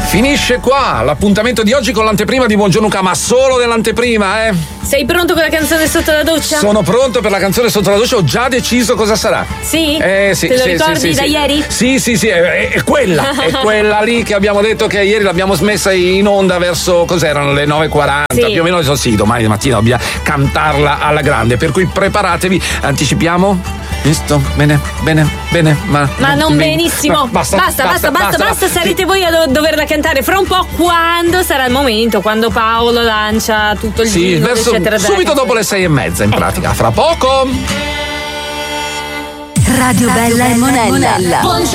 Finisce qua l'appuntamento di oggi con l'anteprima di Buongiorno Luca, ma solo nell'anteprima, Sei pronto con la canzone sotto la doccia? Sono pronto per la canzone sotto la doccia, ho già deciso cosa sarà. Sì? Sì. Te lo ricordi da ieri? Sì, è quella lì che abbiamo detto che ieri l'abbiamo smessa in onda verso, cos'erano, le 9:40, più o meno. Domani mattina dobbiamo cantarla alla grande, per cui preparatevi, anticipiamo. Visto? Bene, ma non benissimo. No, basta, sarete voi a doverla cantare fra un po', quando sarà il momento, quando Paolo lancia tutto il jingle, eccetera. Subito dopo le 6:30, in pratica, fra poco. Radio Bella e Monella.